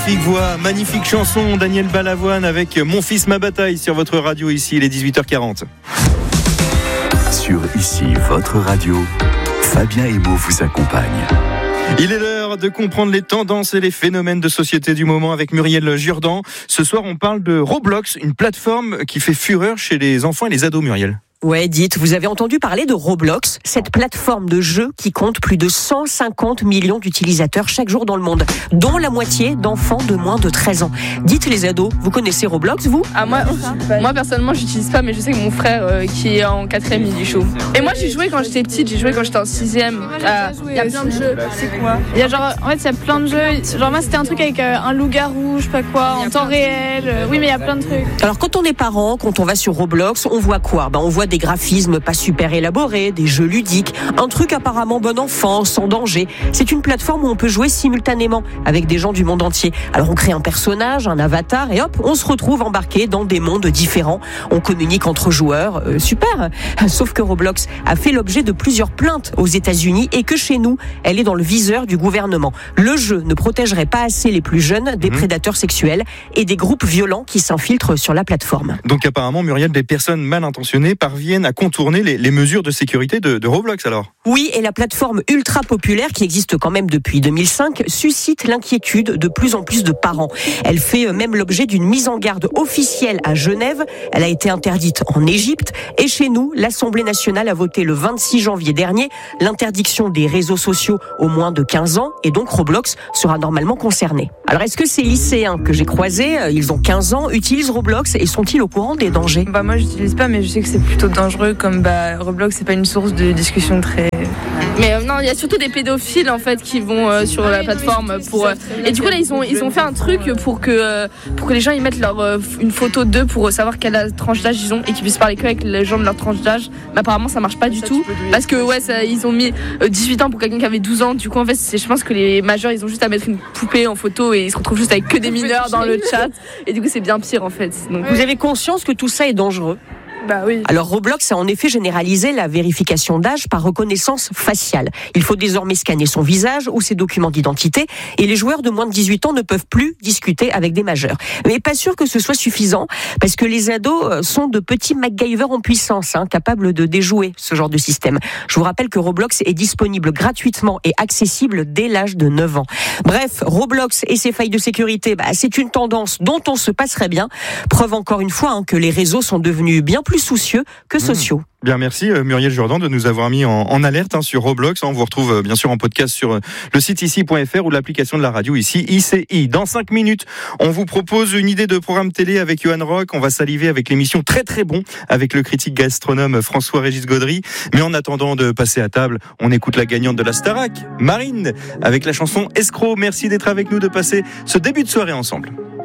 Magnifique voix, magnifique chanson, Daniel Balavoine avec Mon fils, ma bataille sur votre radio ici, il est 18h40. Sur Ici, votre radio, Fabien Emo vous accompagne. Il est l'heure de comprendre les tendances et les phénomènes de société du moment avec Muriel Jourdan. Ce soir, on parle de Roblox, une plateforme qui fait fureur chez les enfants et les ados, Muriel. Ouais, dites, vous avez entendu parler de Roblox, cette plateforme de jeux qui compte plus de 150 millions d'utilisateurs chaque jour dans le monde, dont la moitié d'enfants de moins de 13 ans. Dites les ados, vous connaissez Roblox, vous ? Moi personnellement, j'utilise pas, mais je sais que mon frère qui est en 4e, il est chaud. Et moi, j'ai joué quand j'étais petite, j'ai joué quand j'étais en 6e. Il y a plein de jeux. C'est quoi ? Il y a en fait, il y a plein de jeux. Genre moi, c'était un truc avec un loup-garou, je sais pas quoi, en temps réel. Oui, mais il y a plein de trucs. Alors quand on est parent, quand on va sur Roblox, on voit quoi ? On voit des graphismes pas super élaborés, des jeux ludiques, un truc apparemment bon enfant, sans danger. C'est une plateforme où on peut jouer simultanément avec des gens du monde entier. Alors on crée un personnage, un avatar et hop, on se retrouve embarqué dans des mondes différents. On communique entre joueurs, super. Sauf que Roblox a fait l'objet de plusieurs plaintes aux États-Unis et que chez nous, elle est dans le viseur du gouvernement. Le jeu ne protégerait pas assez les plus jeunes des prédateurs sexuels et des groupes violents qui s'infiltrent sur la plateforme. Donc apparemment, Muriel, des personnes mal intentionnées parviennent à contourner les mesures de sécurité de Roblox alors. Oui, et la plateforme ultra populaire qui existe quand même depuis 2005 suscite l'inquiétude de plus en plus de parents. Elle fait même l'objet d'une mise en garde officielle à Genève. Elle a été interdite en Égypte et chez nous, l'Assemblée nationale a voté le 26 janvier dernier l'interdiction des réseaux sociaux aux moins de 15 ans et donc Roblox sera normalement concerné. Alors est-ce que ces lycéens que j'ai croisés, ils ont 15 ans, utilisent Roblox et sont-ils au courant des dangers ? Moi, j'utilise pas, mais je sais que c'est plutôt dangereux comme Roblox, c'est pas une source de discussion très... Mais non, il y a surtout des pédophiles en fait qui vont sur la plateforme pour et du coup là ils ont fait un truc pour que les gens ils mettent une photo d'eux pour savoir quelle tranche d'âge ils ont et qu'ils puissent parler qu'avec les gens de leur tranche d'âge. Mais apparemment ça marche pas du tout parce que ils ont mis 18 ans pour quelqu'un qui avait 12 ans. Du coup en fait je pense que les majeurs ils ont juste à mettre une poupée en photo et ils se retrouvent juste avec que des mineurs dans le chat et du coup c'est bien pire en fait. Donc, vous avez conscience que tout ça est dangereux ? Oui. Alors Roblox a en effet généralisé la vérification d'âge par reconnaissance faciale. Il faut désormais scanner son visage ou ses documents d'identité et les joueurs de moins de 18 ans ne peuvent plus discuter avec des majeurs. Mais pas sûr que ce soit suffisant parce que les ados sont de petits MacGyver en puissance, capables de déjouer ce genre de système. Je vous rappelle que Roblox est disponible gratuitement et accessible dès l'âge de 9 ans. Bref, Roblox et ses failles de sécurité, c'est une tendance dont on se passerait bien. Preuve encore une fois que les réseaux sont devenus bien plus soucieux que sociaux. Bien, merci Muriel Jourdan de nous avoir mis en alerte sur Roblox. On vous retrouve bien sûr en podcast sur le site ici.fr ou l'application de la radio ici, ICI. Dans 5 minutes, on vous propose une idée de programme télé avec Johan Rock. On va saliver avec l'émission Très Très Bon avec le critique gastronome François-Régis Gaudry. Mais en attendant de passer à table, on écoute la gagnante de la Starac, Marine, avec la chanson Escroc. Merci d'être avec nous, de passer ce début de soirée ensemble.